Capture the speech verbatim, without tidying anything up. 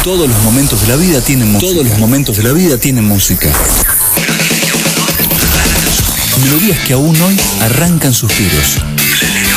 Todos los momentos de la vida tienen música. Todos los momentos de la vida tienen música. Melodías que aún hoy arrancan suspiros.